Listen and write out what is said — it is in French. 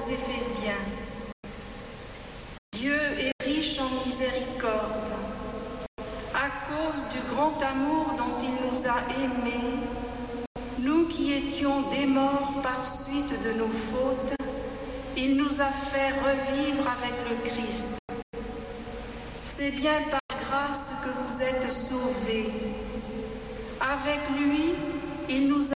aux Éphésiens. Dieu est riche en miséricorde. À cause du grand amour dont il nous a aimés, nous qui étions des morts par suite de nos fautes, il nous a fait revivre avec le Christ. C'est bien par grâce que vous êtes sauvés. Avec lui, il nous